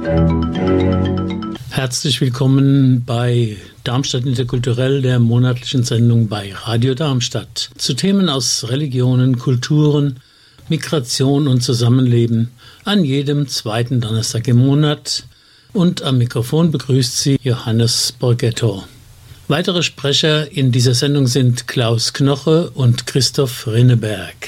Herzlich willkommen bei Darmstadt Interkulturell, der monatlichen Sendung bei Radio Darmstadt. Zu Themen aus Religionen, Kulturen, Migration und Zusammenleben an jedem zweiten Donnerstag im Monat. Und am Mikrofon begrüßt Sie Johannes Borgetto. Weitere Sprecher in dieser Sendung sind Klaus Knoche und Christoph Rinneberg.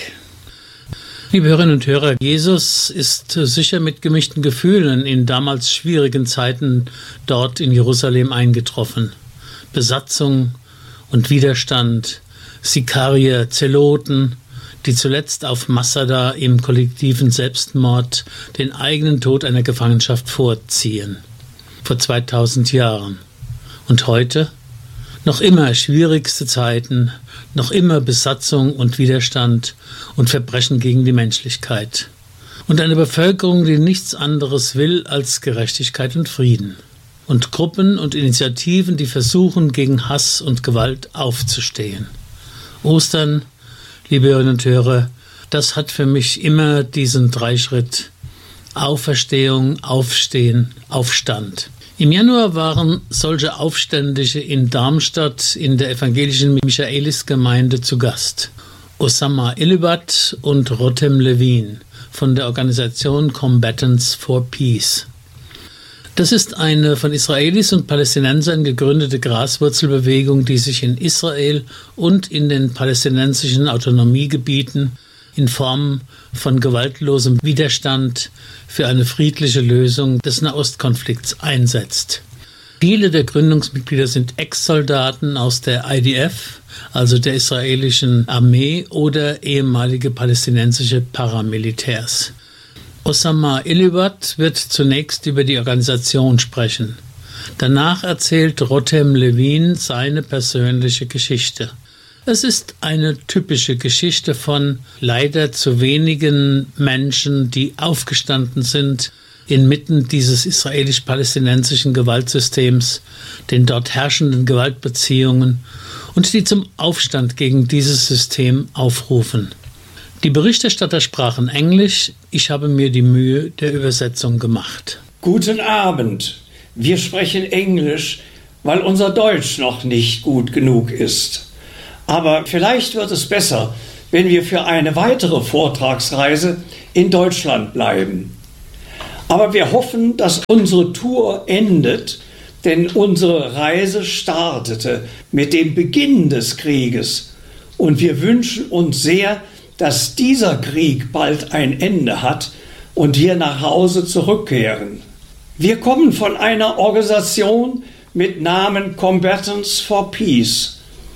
Liebe Hörerinnen und Hörer, Jesus ist sicher mit gemischten Gefühlen in damals schwierigen Zeiten dort in Jerusalem eingetroffen. Besatzung und Widerstand, Sikarier, Zeloten, die zuletzt auf Masada im kollektiven Selbstmord den eigenen Tod einer Gefangenschaft vorziehen. Vor 2000 Jahren. Und heute? Noch immer schwierigste Zeiten, noch immer Besatzung und Widerstand und Verbrechen gegen die Menschlichkeit. Und eine Bevölkerung, die nichts anderes will als Gerechtigkeit und Frieden. Und Gruppen und Initiativen, die versuchen, gegen Hass und Gewalt aufzustehen. Ostern, liebe Hörerinnen und Hörer, das hat für mich immer diesen Dreischritt: Auferstehung, Aufstehen, Aufstand. Im Januar waren solche Aufständische in Darmstadt in der evangelischen Michaelisgemeinde zu Gast. Osama Ilibat und Rotem Levin von der Organisation Combatants for Peace. Das ist eine von Israelis und Palästinensern gegründete Graswurzelbewegung, die sich in Israel und in den palästinensischen Autonomiegebieten in Form von gewaltlosem Widerstand für eine friedliche Lösung des Nahostkonflikts einsetzt. Viele der Gründungsmitglieder sind Ex-Soldaten aus der IDF, also der israelischen Armee, oder ehemalige palästinensische Paramilitärs. Osama Ilibat wird zunächst über die Organisation sprechen. Danach erzählt Rotem Levin seine persönliche Geschichte. Es ist eine typische Geschichte von leider zu wenigen Menschen, die aufgestanden sind inmitten dieses israelisch-palästinensischen Gewaltsystems, den dort herrschenden Gewaltbeziehungen und die zum Aufstand gegen dieses System aufrufen. Die Berichterstatter sprachen Englisch, ich habe mir die Mühe der Übersetzung gemacht. Guten Abend, wir sprechen Englisch, weil unser Deutsch noch nicht gut genug ist. Aber vielleicht wird es besser, wenn wir für eine weitere Vortragsreise in Deutschland bleiben. Aber wir hoffen, dass unsere Tour endet, denn unsere Reise startete mit dem Beginn des Krieges. Und wir wünschen uns sehr, dass dieser Krieg bald ein Ende hat und wir nach Hause zurückkehren. Wir kommen von einer Organisation mit Namen Combatants for Peace.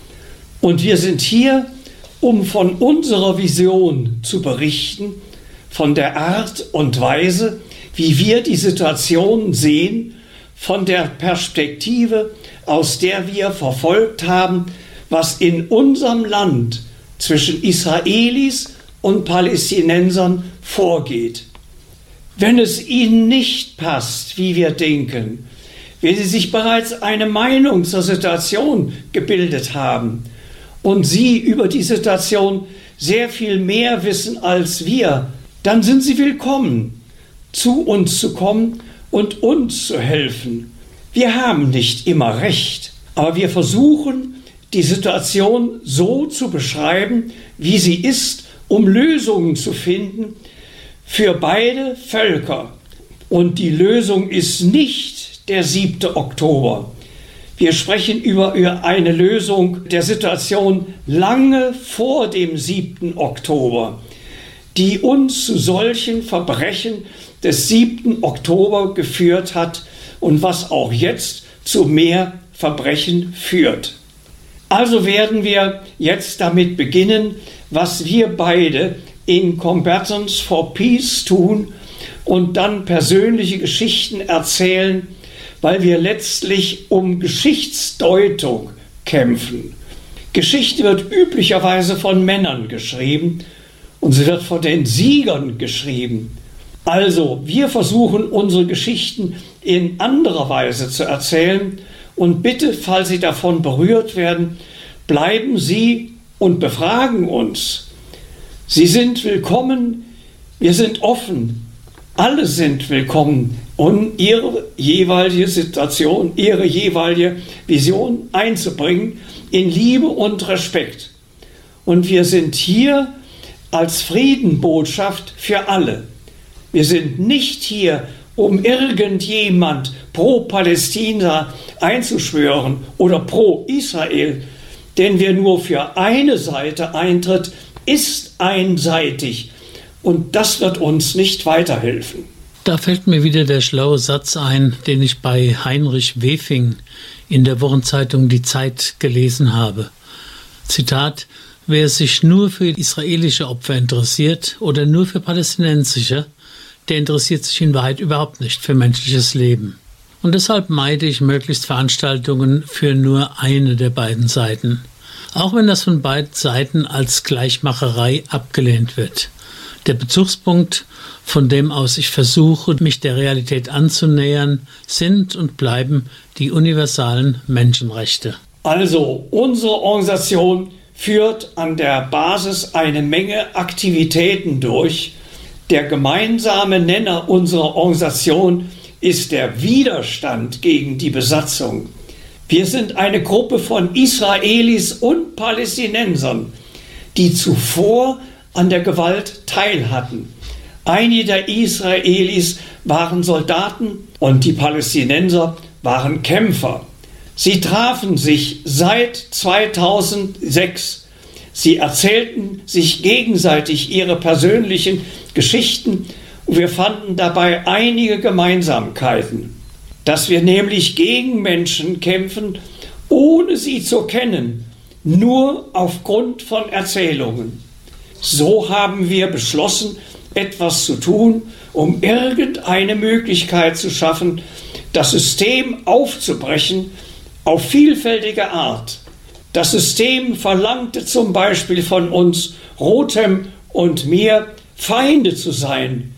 Und wir sind hier, um von unserer Vision zu berichten, von der Art und Weise, wie wir die Situation sehen, von der Perspektive, aus der wir verfolgt haben, was in unserem Land zwischen Israelis und Palästinensern vorgeht. Wenn es Ihnen nicht passt, wie wir denken, wenn Sie sich bereits eine Meinung zur Situation gebildet haben, und Sie über die Situation sehr viel mehr wissen als wir, dann sind Sie willkommen, zu uns zu kommen und uns zu helfen. Wir haben nicht immer recht, aber wir versuchen, die Situation so zu beschreiben, wie sie ist, um Lösungen zu finden für beide Völker. Und die Lösung ist nicht der 7. Oktober. Wir sprechen über eine Lösung der Situation lange vor dem 7. Oktober, die uns zu solchen Verbrechen des 7. Oktober geführt hat und was auch jetzt zu mehr Verbrechen führt. Also werden wir jetzt damit beginnen, was wir beide in Combatants for Peace tun und dann persönliche Geschichten erzählen, weil wir letztlich um Geschichtsdeutung kämpfen. Geschichte wird üblicherweise von Männern geschrieben und sie wird von den Siegern geschrieben. Also, wir versuchen unsere Geschichten in anderer Weise zu erzählen und bitte, falls Sie davon berührt werden, bleiben Sie und befragen uns. Sie sind willkommen, wir sind offen, alle sind willkommen und ihre jeweilige Situation, ihre jeweilige Vision einzubringen in Liebe und Respekt. Und wir sind hier als Friedenbotschaft für alle. Wir sind nicht hier, um irgendjemand pro Palästina einzuschwören oder pro Israel, denn wer nur für eine Seite eintritt, ist einseitig und das wird uns nicht weiterhelfen. Da fällt mir wieder der schlaue Satz ein, den ich bei Heinrich Wefing in der Wochenzeitung Die Zeit gelesen habe. Zitat: Wer sich nur für israelische Opfer interessiert oder nur für palästinensische, der interessiert sich in Wahrheit überhaupt nicht für menschliches Leben. Und deshalb meide ich möglichst Veranstaltungen für nur eine der beiden Seiten. Auch wenn das von beiden Seiten als Gleichmacherei abgelehnt wird. Der Bezugspunkt, von dem aus ich versuche, mich der Realität anzunähern, sind und bleiben die universalen Menschenrechte. Also, unsere Organisation führt an der Basis eine Menge Aktivitäten durch. Der gemeinsame Nenner unserer Organisation ist der Widerstand gegen die Besatzung. Wir sind eine Gruppe von Israelis und Palästinensern, die zuvor an der Gewalt teilhatten. Einige der Israelis waren Soldaten und die Palästinenser waren Kämpfer. Sie trafen sich seit 2006. Sie erzählten sich gegenseitig ihre persönlichen Geschichten und wir fanden dabei einige Gemeinsamkeiten. Dass wir nämlich gegen Menschen kämpfen, ohne sie zu kennen, nur aufgrund von Erzählungen. So haben wir beschlossen, etwas zu tun, um irgendeine Möglichkeit zu schaffen, das System aufzubrechen auf vielfältige Art. Das System verlangte zum Beispiel von uns, Rothem und mir, Feinde zu sein.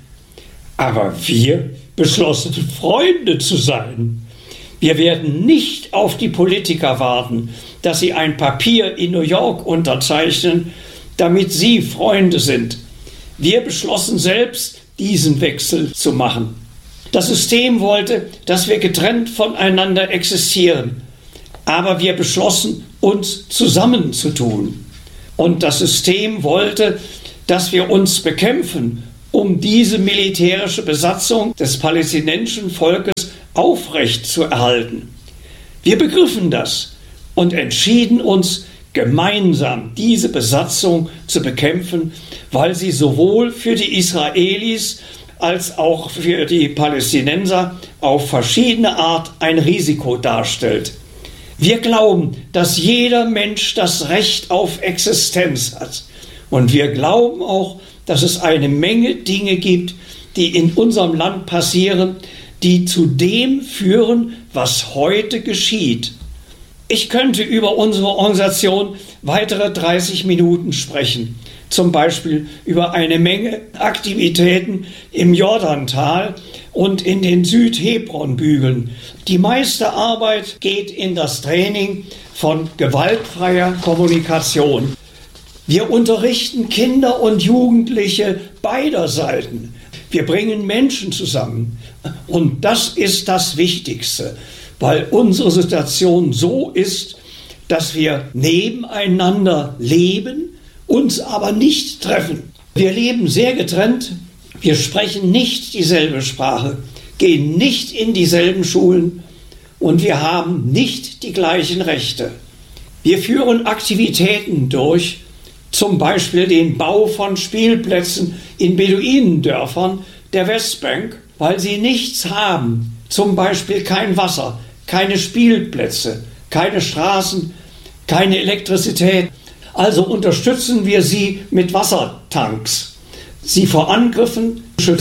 Aber wir beschlossen, Freunde zu sein. Wir werden nicht auf die Politiker warten, dass sie ein Papier in New York unterzeichnen, damit sie Freunde sind. Wir beschlossen selbst, diesen Wechsel zu machen. Das System wollte, dass wir getrennt voneinander existieren. Aber wir beschlossen, uns zusammenzutun. Und das System wollte, dass wir uns bekämpfen, um diese militärische Besatzung des palästinensischen Volkes aufrechtzuerhalten. Wir begriffen das und entschieden uns, gemeinsam diese Besatzung zu bekämpfen, weil sie sowohl für die Israelis als auch für die Palästinenser auf verschiedene Art ein Risiko darstellt. Wir glauben, dass jeder Mensch das Recht auf Existenz hat. Und wir glauben auch, dass es eine Menge Dinge gibt, die in unserem Land passieren, die zu dem führen, was heute geschieht. Ich könnte über unsere Organisation weitere 30 Minuten sprechen. Zum Beispiel über eine Menge Aktivitäten im Jordantal und in den Südhebron-Bügeln. Die meiste Arbeit geht in das Training von gewaltfreier Kommunikation. Wir unterrichten Kinder und Jugendliche beider Seiten. Wir bringen Menschen zusammen. Und das ist das Wichtigste, weil unsere Situation so ist, dass wir nebeneinander leben, uns aber nicht treffen. Wir leben sehr getrennt, wir sprechen nicht dieselbe Sprache, gehen nicht in dieselben Schulen und wir haben nicht die gleichen Rechte. Wir führen Aktivitäten durch, zum Beispiel den Bau von Spielplätzen in Beduinendörfern der Westbank, weil sie nichts haben, zum Beispiel kein Wasser, keine Spielplätze, keine Straßen, keine Elektrizität. Also unterstützen wir sie mit Wassertanks. Sie vor Angriffen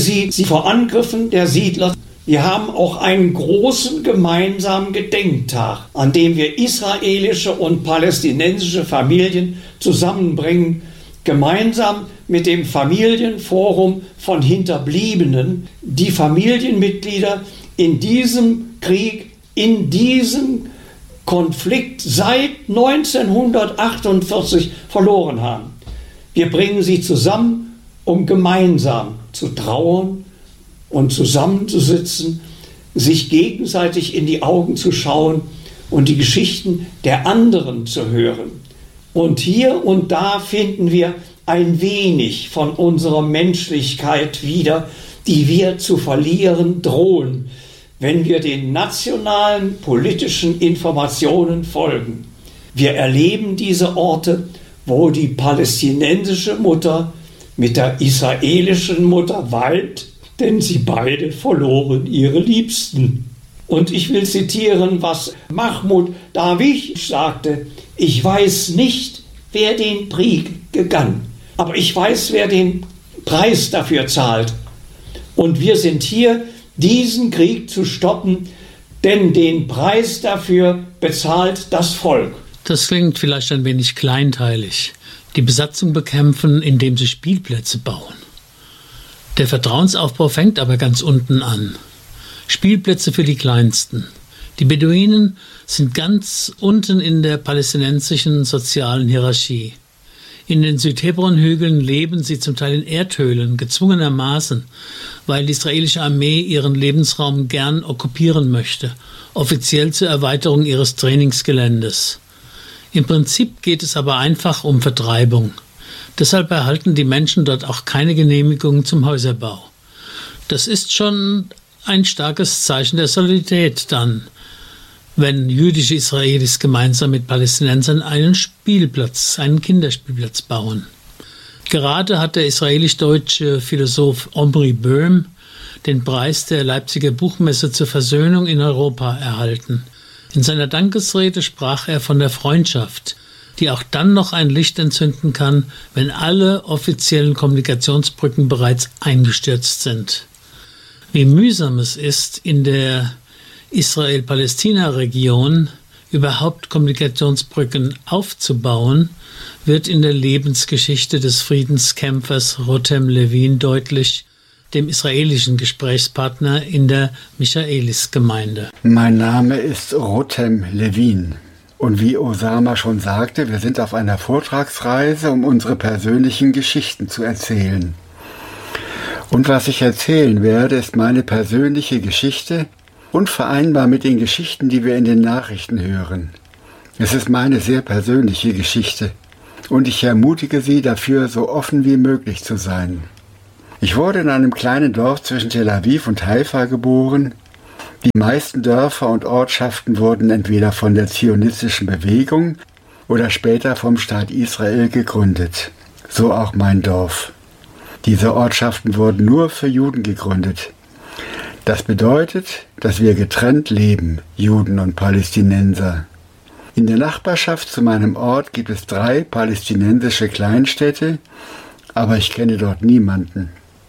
der Siedler. Wir haben auch einen großen gemeinsamen Gedenktag, an dem wir israelische und palästinensische Familien zusammenbringen, gemeinsam mit dem Familienforum von Hinterbliebenen, die Familienmitglieder in diesem Krieg, in diesem Konflikt seit 1948 verloren haben. Wir bringen sie zusammen, um gemeinsam zu trauern und zusammenzusitzen sich gegenseitig in die Augen zu schauen und die Geschichten der anderen zu hören. Und hier und da finden wir ein wenig von unserer Menschlichkeit wieder, die wir zu verlieren drohen, wenn wir den nationalen politischen Informationen folgen. Wir erleben diese Orte, wo die palästinensische Mutter mit der israelischen Mutter weint, denn sie beide verloren ihre Liebsten. Und ich will zitieren, was Mahmoud Darwish sagte: Ich weiß nicht, wer den Krieg begann, aber ich weiß, wer den Preis dafür zahlt. Und wir sind hier, diesen Krieg zu stoppen, denn den Preis dafür bezahlt das Volk. Das klingt vielleicht ein wenig kleinteilig. Die Besatzung bekämpfen, indem sie Spielplätze bauen. Der Vertrauensaufbau fängt aber ganz unten an. Spielplätze für die Kleinsten. Die Beduinen sind ganz unten in der palästinensischen sozialen Hierarchie. In den Südhebron-Hügeln leben sie zum Teil in Erdhöhlen, gezwungenermaßen, weil die israelische Armee ihren Lebensraum gern okkupieren möchte, offiziell zur Erweiterung ihres Trainingsgeländes. Im Prinzip geht es aber einfach um Vertreibung. Deshalb erhalten die Menschen dort auch keine Genehmigung zum Häuserbau. Das ist schon ein starkes Zeichen der Solidarität dann, wenn jüdische Israelis gemeinsam mit Palästinensern einen Kinderspielplatz bauen. Gerade hat der israelisch-deutsche Philosoph Omri Böhm den Preis der Leipziger Buchmesse zur Versöhnung in Europa erhalten. In seiner Dankesrede sprach er von der Freundschaft, die auch dann noch ein Licht entzünden kann, wenn alle offiziellen Kommunikationsbrücken bereits eingestürzt sind. Wie mühsam es ist, in der Israel-Palästina-Region überhaupt Kommunikationsbrücken aufzubauen, wird in der Lebensgeschichte des Friedenskämpfers Rotem Levin deutlich, dem israelischen Gesprächspartner in der Michaelis-Gemeinde. Mein Name ist Rotem Levin. Und wie Osama schon sagte, wir sind auf einer Vortragsreise, um unsere persönlichen Geschichten zu erzählen. Und was ich erzählen werde, ist meine persönliche Geschichte, unvereinbar mit den Geschichten, die wir in den Nachrichten hören. Es ist meine sehr persönliche Geschichte und ich ermutige Sie dafür, so offen wie möglich zu sein. Ich wurde in einem kleinen Dorf zwischen Tel Aviv und Haifa geboren. Die meisten Dörfer und Ortschaften wurden entweder von der zionistischen Bewegung oder später vom Staat Israel gegründet. So auch mein Dorf. Diese Ortschaften wurden nur für Juden gegründet. Das bedeutet, dass wir getrennt leben, Juden und Palästinenser. In der Nachbarschaft zu meinem Ort gibt es 3 palästinensische Kleinstädte, aber ich kenne dort niemanden.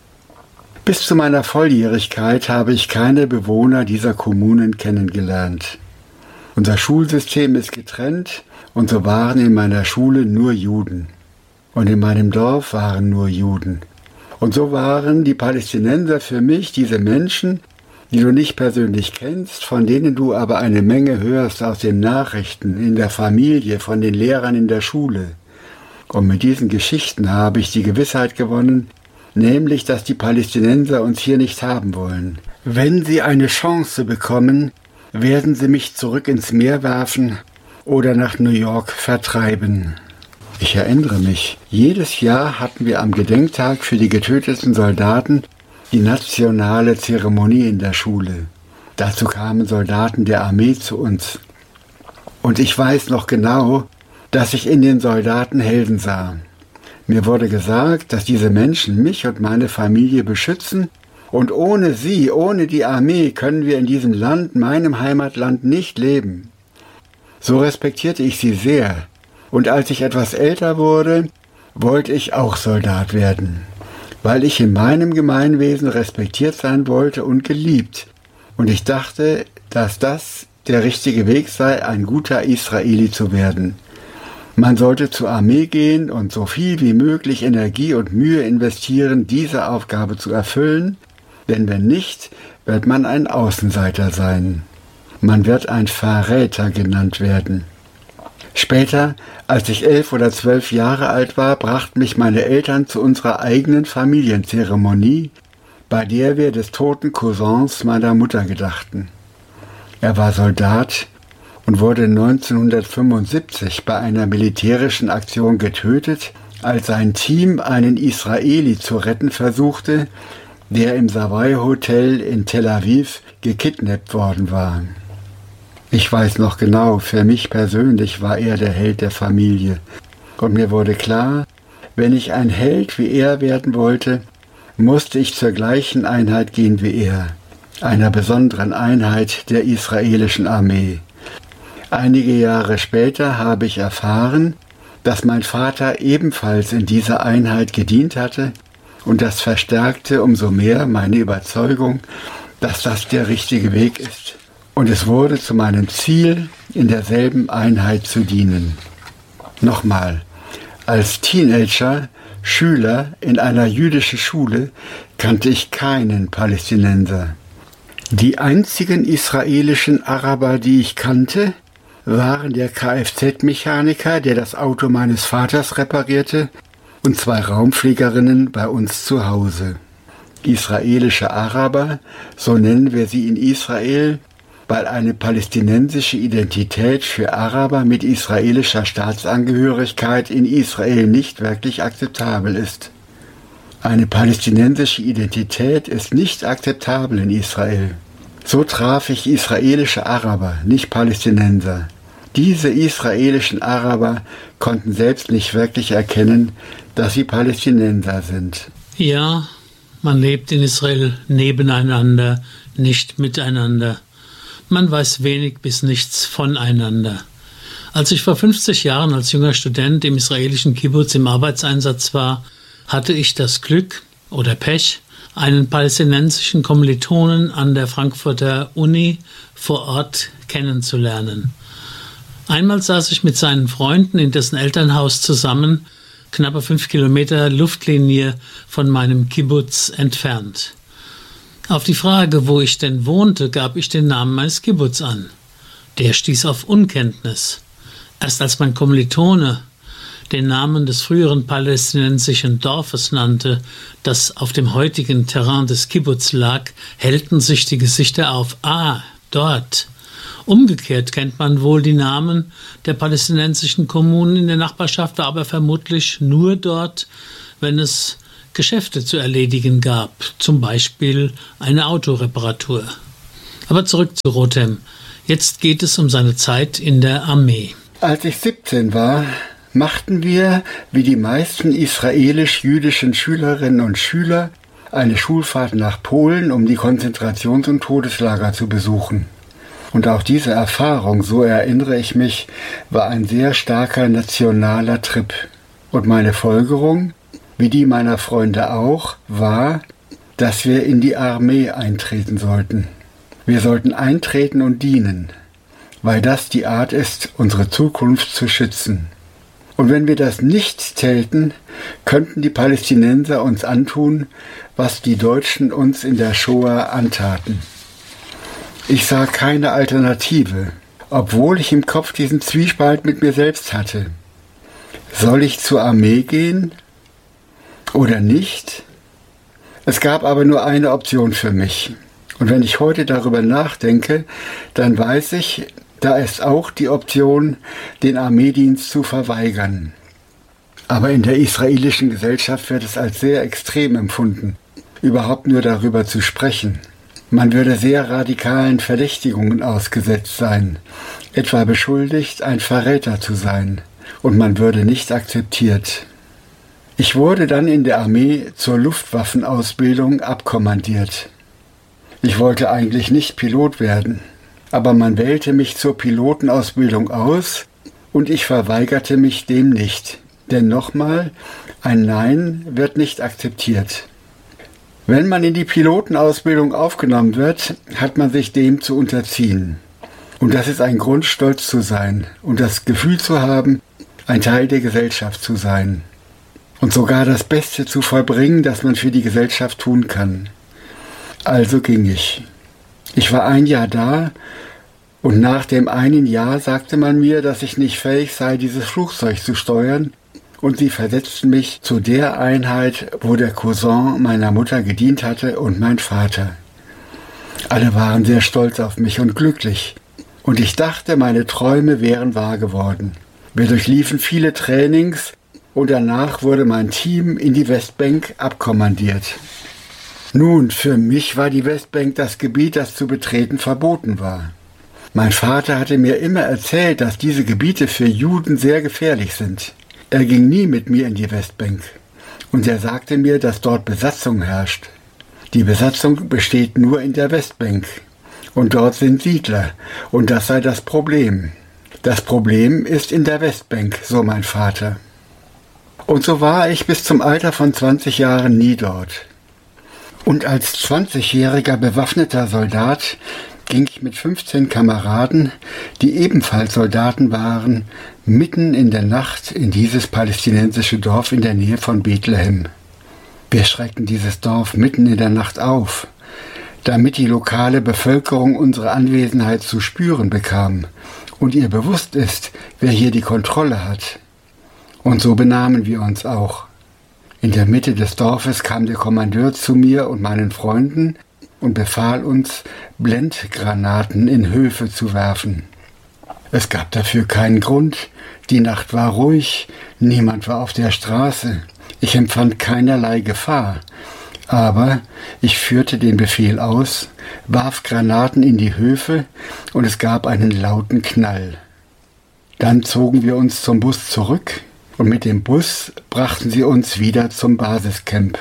Bis zu meiner Volljährigkeit habe ich keine Bewohner dieser Kommunen kennengelernt. Unser Schulsystem ist getrennt und so waren in meiner Schule nur Juden. Und in meinem Dorf waren nur Juden. Und so waren die Palästinenser für mich diese Menschen, die du nicht persönlich kennst, von denen du aber eine Menge hörst aus den Nachrichten, in der Familie, von den Lehrern in der Schule. Und mit diesen Geschichten habe ich die Gewissheit gewonnen, nämlich, dass die Palästinenser uns hier nicht haben wollen. Wenn sie eine Chance bekommen, werden sie mich zurück ins Meer werfen oder nach New York vertreiben. Ich erinnere mich, jedes Jahr hatten wir am Gedenktag für die getöteten Soldaten die nationale Zeremonie in der Schule. Dazu kamen Soldaten der Armee zu uns. Und ich weiß noch genau, dass ich in den Soldaten Helden sah. Mir wurde gesagt, dass diese Menschen mich und meine Familie beschützen und ohne sie, ohne die Armee können wir in diesem Land, meinem Heimatland, nicht leben. So respektierte ich sie sehr. Und als ich etwas älter wurde, wollte ich auch Soldat werden, weil ich in meinem Gemeinwesen respektiert sein wollte und geliebt. Und ich dachte, dass das der richtige Weg sei, ein guter Israeli zu werden. Man sollte zur Armee gehen und so viel wie möglich Energie und Mühe investieren, diese Aufgabe zu erfüllen, denn wenn nicht, wird man ein Außenseiter sein. Man wird ein Verräter genannt werden. Später, als ich 11 oder 12 Jahre alt war, brachten mich meine Eltern zu unserer eigenen Familienzeremonie, bei der wir des toten Cousins meiner Mutter gedachten. Er war Soldat und wurde 1975 bei einer militärischen Aktion getötet, als sein Team einen Israeli zu retten versuchte, der im Savoy Hotel in Tel Aviv gekidnappt worden war. Ich weiß noch genau, für mich persönlich war er der Held der Familie. Und mir wurde klar, wenn ich ein Held wie er werden wollte, musste ich zur gleichen Einheit gehen wie er, einer besonderen Einheit der israelischen Armee. Einige Jahre später habe ich erfahren, dass mein Vater ebenfalls in dieser Einheit gedient hatte, und das verstärkte umso mehr meine Überzeugung, dass das der richtige Weg ist. Und es wurde zu meinem Ziel, in derselben Einheit zu dienen. Nochmal, als Teenager, Schüler in einer jüdischen Schule, kannte ich keinen Palästinenser. Die einzigen israelischen Araber, die ich kannte, waren der Kfz-Mechaniker, der das Auto meines Vaters reparierte, und 2 Raumfliegerinnen bei uns zu Hause. Israelische Araber, so nennen wir sie in Israel, weil eine palästinensische Identität für Araber mit israelischer Staatsangehörigkeit in Israel nicht wirklich akzeptabel ist. Eine palästinensische Identität ist nicht akzeptabel in Israel. So traf ich israelische Araber, nicht Palästinenser. Diese israelischen Araber konnten selbst nicht wirklich erkennen, dass sie Palästinenser sind. Ja, man lebt in Israel nebeneinander, nicht miteinander. Man weiß wenig bis nichts voneinander. Als ich vor 50 Jahren als junger Student im israelischen Kibbutz im Arbeitseinsatz war, hatte ich das Glück oder Pech, einen palästinensischen Kommilitonen an der Frankfurter Uni vor Ort kennenzulernen. Einmal saß ich mit seinen Freunden in dessen Elternhaus zusammen, knappe 5 Kilometer Luftlinie von meinem Kibbutz entfernt. Auf die Frage, wo ich denn wohnte, gab ich den Namen meines Kibbutz an. Der stieß auf Unkenntnis. Erst als mein Kommilitone den Namen des früheren palästinensischen Dorfes nannte, das auf dem heutigen Terrain des Kibbutz lag, hellten sich die Gesichter auf. Ah, dort. Umgekehrt kennt man wohl die Namen der palästinensischen Kommunen in der Nachbarschaft, aber vermutlich nur dort, wenn es Geschäfte zu erledigen gab, zum Beispiel eine Autoreparatur. Aber zurück zu Rotem. Jetzt geht es um seine Zeit in der Armee. Als ich 17 war, machten wir, wie die meisten israelisch-jüdischen Schülerinnen und Schüler, eine Schulfahrt nach Polen, um die Konzentrations- und Todeslager zu besuchen. Und auch diese Erfahrung, so erinnere ich mich, war ein sehr starker nationaler Trip. Und meine Folgerung, wie die meiner Freunde auch, war, dass wir in die Armee eintreten sollten. Wir sollten eintreten und dienen, weil das die Art ist, unsere Zukunft zu schützen. Und wenn wir das nicht täten, könnten die Palästinenser uns antun, was die Deutschen uns in der Shoah antaten. Ich sah keine Alternative, obwohl ich im Kopf diesen Zwiespalt mit mir selbst hatte. Soll ich zur Armee gehen oder nicht? Es gab aber nur eine Option für mich. Und wenn ich heute darüber nachdenke, dann weiß ich, da ist auch die Option, den Armeedienst zu verweigern. Aber in der israelischen Gesellschaft wird es als sehr extrem empfunden, überhaupt nur darüber zu sprechen. Man würde sehr radikalen Verdächtigungen ausgesetzt sein, etwa beschuldigt, ein Verräter zu sein, und man würde nicht akzeptiert. Ich wurde dann in der Armee zur Luftwaffenausbildung abkommandiert. Ich wollte eigentlich nicht Pilot werden, aber man wählte mich zur Pilotenausbildung aus und ich verweigerte mich dem nicht. Denn nochmal, ein Nein wird nicht akzeptiert. Wenn man in die Pilotenausbildung aufgenommen wird, hat man sich dem zu unterziehen. Und das ist ein Grund, stolz zu sein und das Gefühl zu haben, ein Teil der Gesellschaft zu sein. Und sogar das Beste zu vollbringen, das man für die Gesellschaft tun kann. Also ging ich. Ich war 1 Jahr da und nach dem einen Jahr sagte man mir, dass ich nicht fähig sei, dieses Flugzeug zu steuern und sie versetzten mich zu der Einheit, wo der Cousin meiner Mutter gedient hatte und mein Vater. Alle waren sehr stolz auf mich und glücklich, und ich dachte, meine Träume wären wahr geworden. Wir durchliefen viele Trainings und danach wurde mein Team in die Westbank abkommandiert. Nun, für mich war die Westbank das Gebiet, das zu betreten verboten war. Mein Vater hatte mir immer erzählt, dass diese Gebiete für Juden sehr gefährlich sind. Er ging nie mit mir in die Westbank und er sagte mir, dass dort Besatzung herrscht. Die Besatzung besteht nur in der Westbank und dort sind Siedler und das sei das Problem. Das Problem ist in der Westbank, so mein Vater. Und so war ich bis zum Alter von 20 Jahren nie dort. Und als 20-jähriger bewaffneter Soldat ging ich mit 15 Kameraden, die ebenfalls Soldaten waren, mitten in der Nacht in dieses palästinensische Dorf in der Nähe von Bethlehem. Wir schreckten dieses Dorf mitten in der Nacht auf, damit die lokale Bevölkerung unsere Anwesenheit zu spüren bekam und ihr bewusst ist, wer hier die Kontrolle hat. Und so benahmen wir uns auch. In der Mitte des Dorfes kam der Kommandeur zu mir und meinen Freunden und befahl uns, Blendgranaten in Höfe zu werfen. Es gab dafür keinen Grund, die Nacht war ruhig, niemand war auf der Straße, ich empfand keinerlei Gefahr, aber ich führte den Befehl aus, warf Granaten in die Höfe und es gab einen lauten Knall. Dann zogen wir uns zum Bus zurück und mit dem Bus brachten sie uns wieder zum Basiscamp.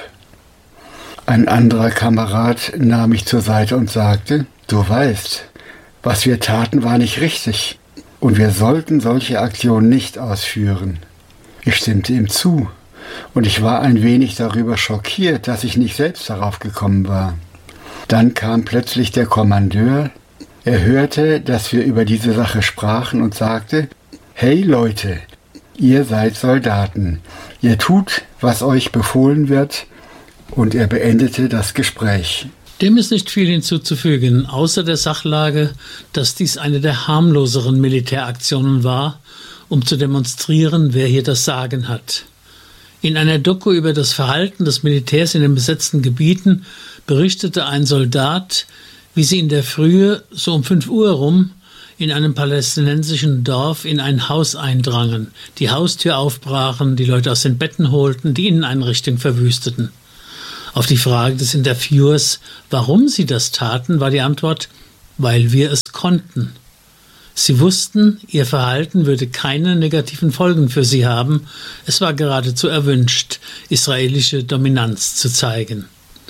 Ein anderer Kamerad nahm mich zur Seite und sagte, du weißt, was wir taten war nicht richtig und wir sollten solche Aktionen nicht ausführen. Ich stimmte ihm zu und ich war ein wenig darüber schockiert, dass ich nicht selbst darauf gekommen war. Dann kam plötzlich der Kommandeur, er hörte, dass wir über diese Sache sprachen und sagte, hey Leute, ihr seid Soldaten, ihr tut, was euch befohlen wird, und er beendete das Gespräch. Dem ist nicht viel hinzuzufügen, außer der Sachlage, dass dies eine der harmloseren Militäraktionen war, um zu demonstrieren, wer hier das Sagen hat. In einer Doku über das Verhalten des Militärs in den besetzten Gebieten berichtete ein Soldat, wie sie in der Frühe, so um 5 Uhr rum, in einem palästinensischen Dorf in ein Haus eindrangen, die Haustür aufbrachen, die Leute aus den Betten holten, die Inneneinrichtung verwüsteten. Auf die Frage des Interviewers, warum sie das taten, war die Antwort, weil wir es konnten. Sie wussten, ihr Verhalten würde keine negativen Folgen für sie haben. Es war geradezu erwünscht, israelische Dominanz zu zeigen.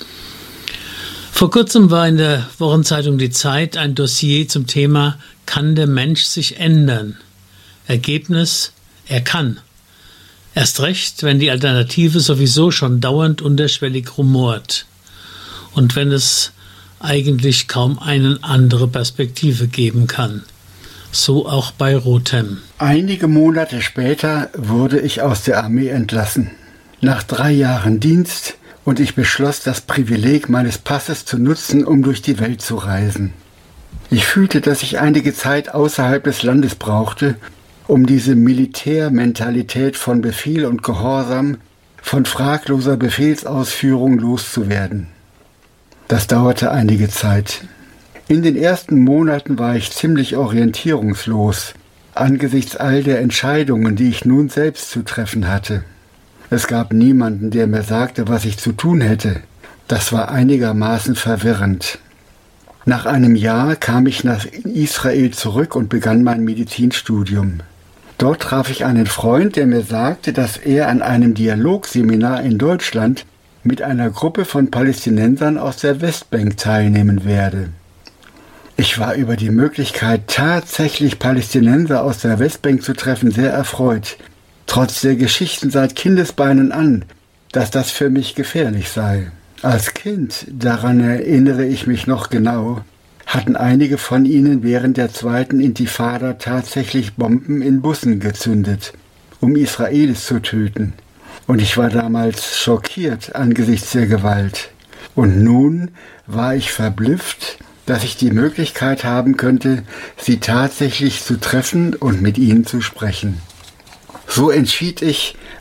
Vor kurzem war in der Wochenzeitung Die Zeit ein Dossier zum Thema »Kann der Mensch sich ändern?« Ergebnis: Er kann. Erst recht, wenn die Alternative sowieso schon dauernd unterschwellig rumort. Und wenn es eigentlich kaum eine andere Perspektive geben kann. So auch bei Rothem. Einige Monate später wurde ich aus der Armee entlassen. Nach 3 Jahren Dienst und ich beschloss, das Privileg meines Passes zu nutzen, um durch die Welt zu reisen. Ich fühlte, dass ich einige Zeit außerhalb des Landes brauchte, um diese Militärmentalität von Befehl und Gehorsam, von fragloser Befehlsausführung loszuwerden. Das dauerte einige Zeit. In den ersten Monaten war ich ziemlich orientierungslos, angesichts all der Entscheidungen, die ich nun selbst zu treffen hatte. Es gab niemanden, der mir sagte, was ich zu tun hätte. Das war einigermaßen verwirrend. Nach einem Jahr kam ich nach Israel zurück und begann mein Medizinstudium. Dort traf ich einen Freund, der mir sagte, dass er an einem Dialogseminar in Deutschland mit einer Gruppe von Palästinensern aus der Westbank teilnehmen werde. Ich war über die Möglichkeit, tatsächlich Palästinenser aus der Westbank zu treffen, sehr erfreut, trotz der Geschichten seit Kindesbeinen an, dass das für mich gefährlich sei. Als Kind, daran erinnere ich mich noch genau, hatten einige von ihnen während der 2. Intifada tatsächlich Bomben in Bussen gezündet, um Israelis zu töten. Und ich war damals schockiert angesichts der Gewalt. Und nun war ich verblüfft, dass ich die Möglichkeit haben könnte, sie tatsächlich zu treffen und mit ihnen zu sprechen. So entschied ich,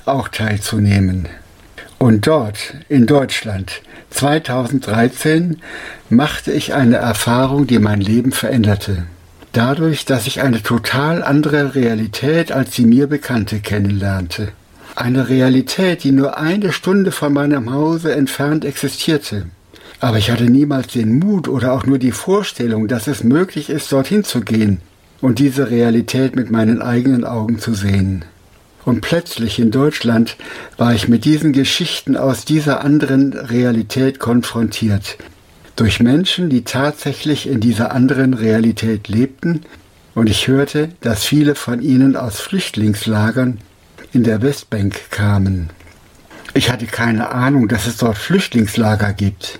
auch teilzunehmen. Und dort, in Deutschland, 2013, machte ich eine Erfahrung, die mein Leben veränderte. Dadurch, dass ich eine total andere Realität als die mir bekannte kennenlernte. Eine Realität, die nur eine Stunde von meinem Hause entfernt existierte. Aber ich hatte niemals den Mut oder auch nur die Vorstellung, dass es möglich ist, dorthin zu gehen und diese Realität mit meinen eigenen Augen zu sehen. Und plötzlich in Deutschland war ich mit diesen Geschichten aus dieser anderen Realität konfrontiert. Durch Menschen, die tatsächlich in dieser anderen Realität lebten, und ich hörte, dass viele von ihnen aus Flüchtlingslagern in der Westbank kamen. Ich hatte keine Ahnung, dass es dort Flüchtlingslager gibt.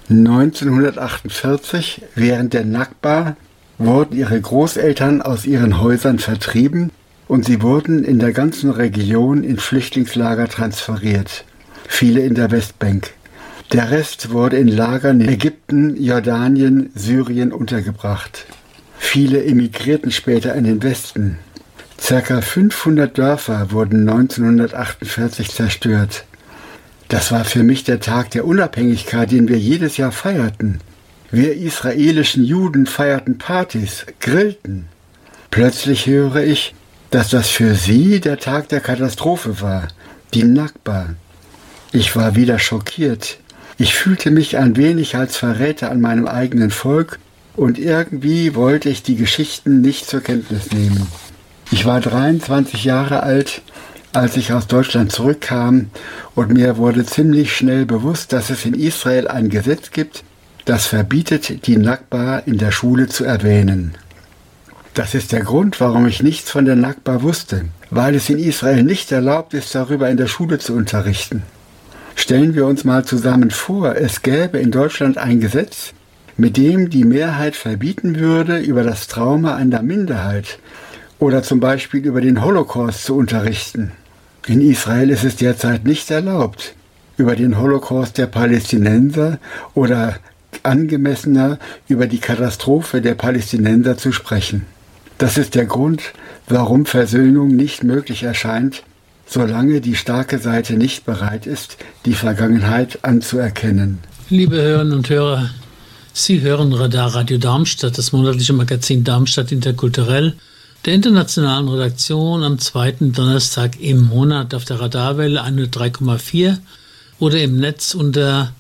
1948, während der Nakba, wurden ihre Großeltern aus ihren Häusern vertrieben und sie wurden in der ganzen Region in Flüchtlingslager transferiert. Viele in der Westbank. Der Rest wurde in Lagern in Ägypten, Jordanien, Syrien untergebracht. Viele emigrierten später in den Westen. Circa 500 Dörfer wurden 1948 zerstört. Das war für mich der Tag der Unabhängigkeit, den wir jedes Jahr feierten. Wir israelischen Juden feierten Partys, grillten. Plötzlich höre ich, dass das für sie der Tag der Katastrophe war, die Nakba. Ich war wieder schockiert. Ich fühlte mich ein wenig als Verräter an meinem eigenen Volk und irgendwie wollte ich die Geschichten nicht zur Kenntnis nehmen. Ich war 23 Jahre alt, als ich aus Deutschland zurückkam, und mir wurde ziemlich schnell bewusst, dass es in Israel ein Gesetz gibt, das verbietet, die Nakba in der Schule zu erwähnen. Das ist der Grund, warum ich nichts von der Nakba wusste, weil es in Israel nicht erlaubt ist, darüber in der Schule zu unterrichten. Stellen wir uns mal zusammen vor, es gäbe in Deutschland ein Gesetz, mit dem die Mehrheit verbieten würde, über das Trauma einer Minderheit oder zum Beispiel über den Holocaust zu unterrichten. In Israel ist es derzeit nicht erlaubt, über den Holocaust der Palästinenser oder angemessener über die Katastrophe der Palästinenser zu sprechen. Das ist der Grund, warum Versöhnung nicht möglich erscheint, solange die starke Seite nicht bereit ist, die Vergangenheit anzuerkennen. Liebe Hörerinnen und Hörer, Sie hören Radar Radio Darmstadt, das monatliche Magazin Darmstadt Interkulturell, der internationalen Redaktion am zweiten Donnerstag im Monat auf der Radarwelle 103,4 oder im Netz unter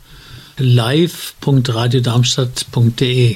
live.radiodarmstadt.de.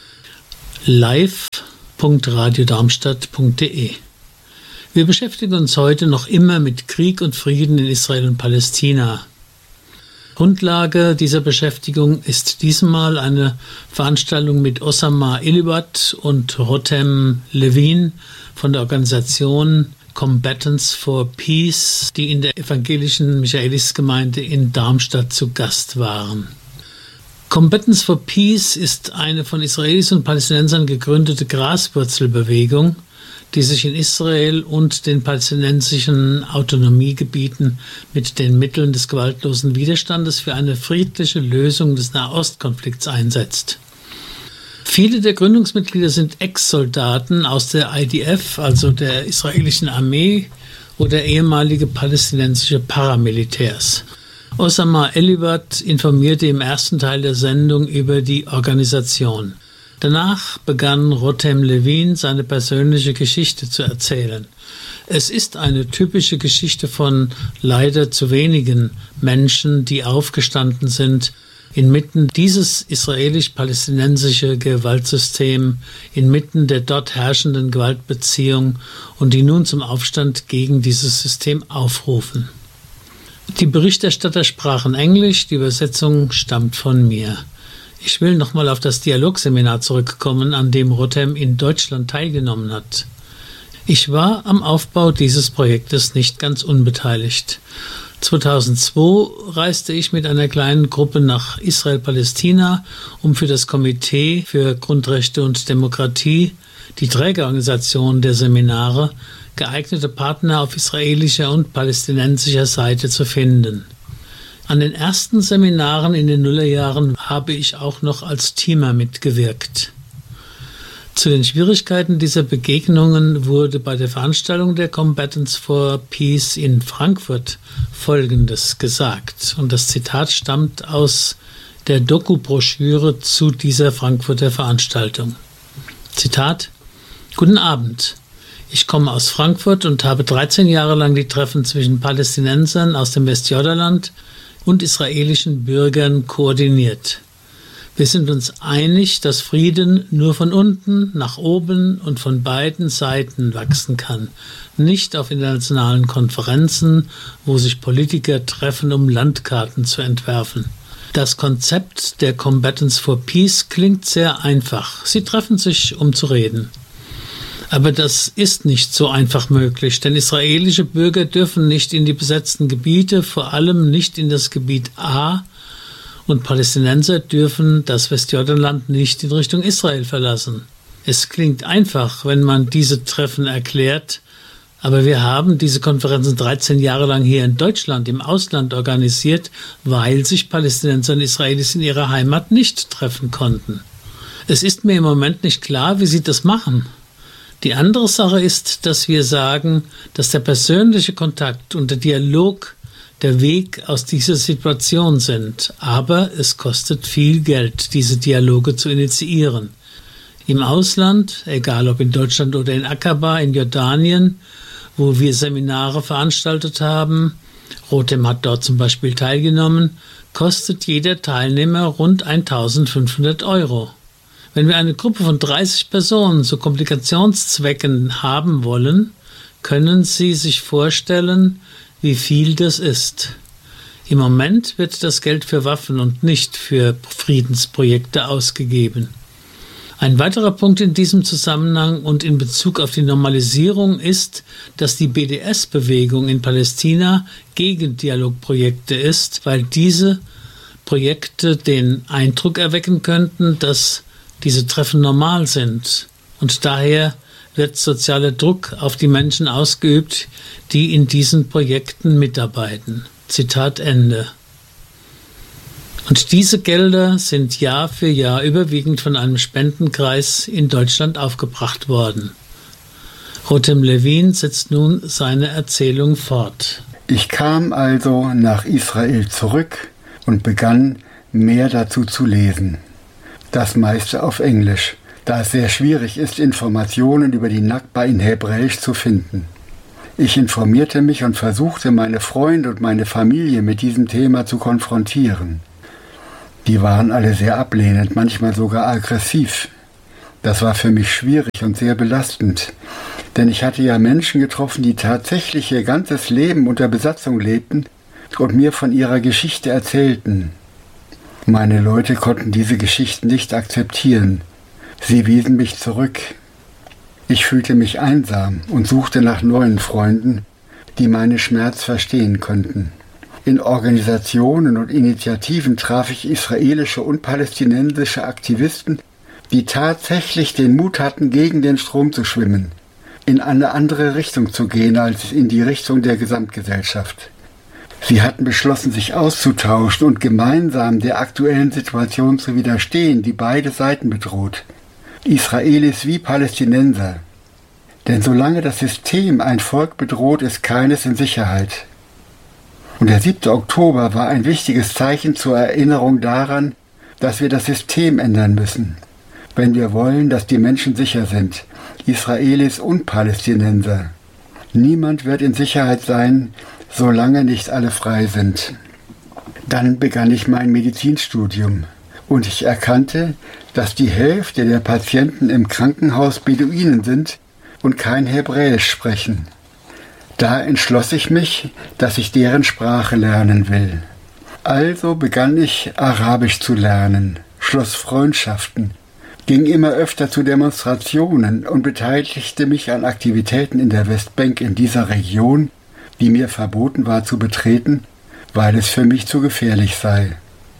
live.radiodarmstadt.de. Wir beschäftigen uns heute noch immer mit Krieg und Frieden in Israel und Palästina. Grundlage dieser Beschäftigung ist diesmal eine Veranstaltung mit Osama Elibat und Rotem Levin von der Organisation Combatants for Peace, die in der evangelischen Michaelisgemeinde in Darmstadt zu Gast waren. Combatants for Peace ist eine von Israelis und Palästinensern gegründete Graswurzelbewegung, die sich in Israel und den palästinensischen Autonomiegebieten mit den Mitteln des gewaltlosen Widerstandes für eine friedliche Lösung des Nahostkonflikts einsetzt. Viele der Gründungsmitglieder sind Ex-Soldaten aus der IDF, also der israelischen Armee, oder ehemalige palästinensische Paramilitärs. Osama Elibat informierte im ersten Teil der Sendung über die Organisation. Danach begann Rotem Levin seine persönliche Geschichte zu erzählen. Es ist eine typische Geschichte von leider zu wenigen Menschen, die aufgestanden sind, inmitten dieses israelisch-palästinensische Gewaltsystem, inmitten der dort herrschenden Gewaltbeziehung und die nun zum Aufstand gegen dieses System aufrufen. Die Berichterstatter sprachen Englisch, die Übersetzung stammt von mir. Ich will nochmal auf das Dialogseminar zurückkommen, an dem Rotem in Deutschland teilgenommen hat. Ich war am Aufbau dieses Projektes nicht ganz unbeteiligt. 2002 reiste ich mit einer kleinen Gruppe nach Israel-Palästina, um für das Komitee für Grundrechte und Demokratie, die Trägerorganisation der Seminare, geeignete Partner auf israelischer und palästinensischer Seite zu finden. An den ersten Seminaren in den Nullerjahren habe ich auch noch als Teamer mitgewirkt. Zu den Schwierigkeiten dieser Begegnungen wurde bei der Veranstaltung der Combatants for Peace in Frankfurt Folgendes gesagt. Und das Zitat stammt aus der Doku-Broschüre zu dieser Frankfurter Veranstaltung. Zitat: Guten Abend. Ich komme aus Frankfurt und habe 13 Jahre lang die Treffen zwischen Palästinensern aus dem Westjordanland und israelischen Bürgern koordiniert. Wir sind uns einig, dass Frieden nur von unten nach oben und von beiden Seiten wachsen kann, nicht auf internationalen Konferenzen, wo sich Politiker treffen, um Landkarten zu entwerfen. Das Konzept der Combatants for Peace klingt sehr einfach. Sie treffen sich, um zu reden. Aber das ist nicht so einfach möglich, denn israelische Bürger dürfen nicht in die besetzten Gebiete, vor allem nicht in das Gebiet A, und Palästinenser dürfen das Westjordanland nicht in Richtung Israel verlassen. Es klingt einfach, wenn man diese Treffen erklärt, aber wir haben diese Konferenzen 13 Jahre lang hier in Deutschland im Ausland organisiert, weil sich Palästinenser und Israelis in ihrer Heimat nicht treffen konnten. Es ist mir im Moment nicht klar, wie sie das machen. Die andere Sache ist, dass wir sagen, dass der persönliche Kontakt und der Dialog der Weg aus dieser Situation sind. Aber es kostet viel Geld, diese Dialoge zu initiieren. Im Ausland, egal ob in Deutschland oder in Aqaba, in Jordanien, wo wir Seminare veranstaltet haben, Rotem hat dort zum Beispiel teilgenommen, kostet jeder Teilnehmer rund 1.500 €. Wenn wir eine Gruppe von 30 Personen zu Komplikationszwecken haben wollen, können Sie sich vorstellen, wie viel das ist. Im Moment wird das Geld für Waffen und nicht für Friedensprojekte ausgegeben. Ein weiterer Punkt in diesem Zusammenhang und in Bezug auf die Normalisierung ist, dass die BDS-Bewegung in Palästina gegen Dialogprojekte ist, weil diese Projekte den Eindruck erwecken könnten, dass diese Treffen normal sind. Und daher wird sozialer Druck auf die Menschen ausgeübt, die in diesen Projekten mitarbeiten. Zitat Ende. Und diese Gelder sind Jahr für Jahr überwiegend von einem Spendenkreis in Deutschland aufgebracht worden. Rotem Levin setzt nun seine Erzählung fort. Ich kam also nach Israel zurück und begann, mehr dazu zu lesen. Das meiste auf Englisch, da es sehr schwierig ist, Informationen über die Nakba in Hebräisch zu finden. Ich informierte mich und versuchte, meine Freunde und meine Familie mit diesem Thema zu konfrontieren. Die waren alle sehr ablehnend, manchmal sogar aggressiv. Das war für mich schwierig und sehr belastend, denn ich hatte ja Menschen getroffen, die tatsächlich ihr ganzes Leben unter Besatzung lebten und mir von ihrer Geschichte erzählten. Meine Leute konnten diese Geschichten nicht akzeptieren. Sie wiesen mich zurück. Ich fühlte mich einsam und suchte nach neuen Freunden, die meinen Schmerz verstehen könnten. In Organisationen und Initiativen traf ich israelische und palästinensische Aktivisten, die tatsächlich den Mut hatten, gegen den Strom zu schwimmen, in eine andere Richtung zu gehen als in die Richtung der Gesamtgesellschaft. Sie hatten beschlossen, sich auszutauschen und gemeinsam der aktuellen Situation zu widerstehen, die beide Seiten bedroht, Israelis wie Palästinenser. Denn solange das System ein Volk bedroht, ist keines in Sicherheit. Und der 7. Oktober war ein wichtiges Zeichen zur Erinnerung daran, dass wir das System ändern müssen, wenn wir wollen, dass die Menschen sicher sind, Israelis und Palästinenser. Niemand wird in Sicherheit sein, solange nicht alle frei sind. Dann begann ich mein Medizinstudium und ich erkannte, dass die Hälfte der Patienten im Krankenhaus Beduinen sind und kein Hebräisch sprechen. Da entschloss ich mich, dass ich deren Sprache lernen will. Also begann ich, Arabisch zu lernen, schloss Freundschaften, ging immer öfter zu Demonstrationen und beteiligte mich an Aktivitäten in der Westbank in dieser Region, die mir verboten war zu betreten, weil es für mich zu gefährlich sei.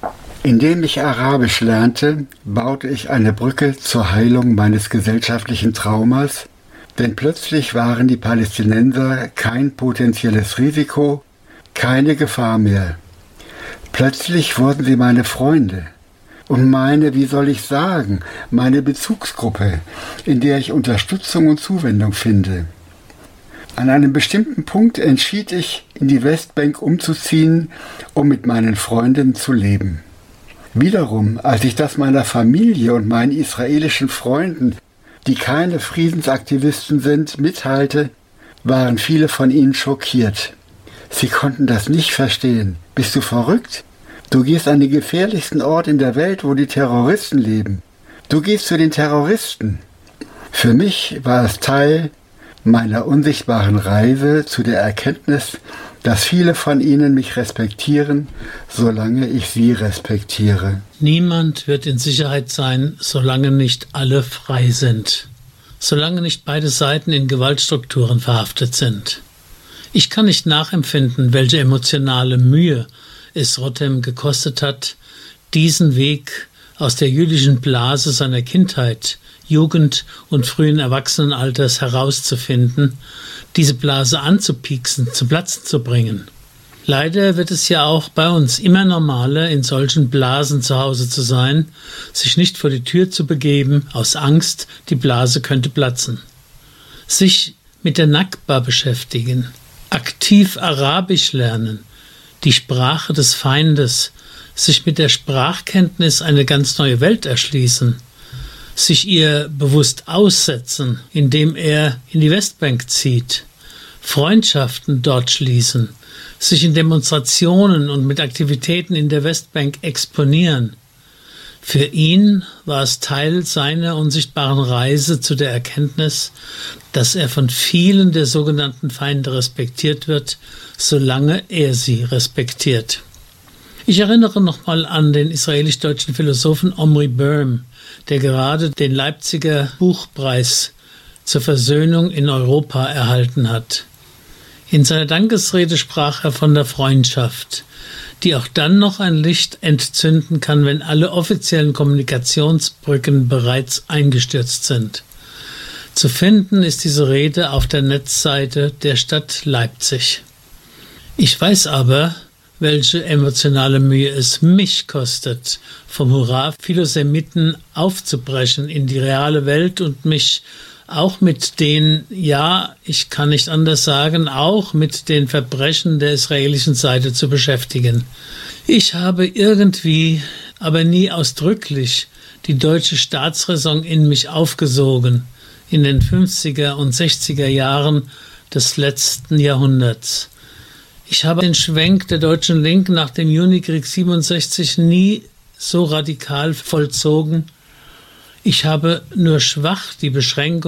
Indem ich Arabisch lernte, baute ich eine Brücke zur Heilung meines gesellschaftlichen Traumas, denn plötzlich waren die Palästinenser kein potenzielles Risiko, keine Gefahr mehr. Plötzlich wurden sie meine Freunde und meine, wie soll ich sagen, meine Bezugsgruppe, in der ich Unterstützung und Zuwendung finde. An einem bestimmten Punkt entschied ich, in die Westbank umzuziehen, um mit meinen Freunden zu leben. Wiederum, als ich das meiner Familie und meinen israelischen Freunden, die keine Friedensaktivisten sind, mitteilte, waren viele von ihnen schockiert. Sie konnten das nicht verstehen. Bist du verrückt? Du gehst an den gefährlichsten Ort in der Welt, wo die Terroristen leben. Du gehst zu den Terroristen. Für mich war es Teil meiner unsichtbaren Reise zu der Erkenntnis, dass viele von ihnen mich respektieren, solange ich sie respektiere. Niemand wird in Sicherheit sein, solange nicht alle frei sind. Solange nicht beide Seiten in Gewaltstrukturen verhaftet sind. Ich kann nicht nachempfinden, welche emotionale Mühe es Rotem gekostet hat, diesen Weg aus der jüdischen Blase seiner Kindheit, Jugend und frühen Erwachsenenalters herauszufinden, diese Blase anzupieksen, zu Platzen zu bringen. Leider wird es ja auch bei uns immer normaler, in solchen Blasen zu Hause zu sein, sich nicht vor die Tür zu begeben, aus Angst, die Blase könnte platzen. Sich mit der Nakba beschäftigen, aktiv Arabisch lernen, die Sprache des Feindes, sich mit der Sprachkenntnis eine ganz neue Welt erschließen, sich ihr bewusst aussetzen, indem er in die Westbank zieht, Freundschaften dort schließen, sich in Demonstrationen und mit Aktivitäten in der Westbank exponieren. Für ihn war es Teil seiner unsichtbaren Reise zu der Erkenntnis, dass er von vielen der sogenannten Feinde respektiert wird, solange er sie respektiert. Ich erinnere nochmal an den israelisch-deutschen Philosophen Omri Böhm, der gerade den Leipziger Buchpreis zur Versöhnung in Europa erhalten hat. In seiner Dankesrede sprach er von der Freundschaft, die auch dann noch ein Licht entzünden kann, wenn alle offiziellen Kommunikationsbrücken bereits eingestürzt sind. Zu finden ist diese Rede auf der Netzseite der Stadt Leipzig. Ich weiß aber, welche emotionale Mühe es mich kostet, vom Hurra-Philosemiten aufzubrechen in die reale Welt und mich auch mit den, ja, ich kann nicht anders sagen, auch mit den Verbrechen der israelischen Seite zu beschäftigen. Ich habe irgendwie, aber nie ausdrücklich, die deutsche Staatsräson in mich aufgesogen, in den 50er und 60er Jahren des letzten Jahrhunderts. Ich habe den Schwenk der deutschen Linken nach dem Junikrieg 67 nie so radikal vollzogen. Ich habe nur schwach die Beschränkung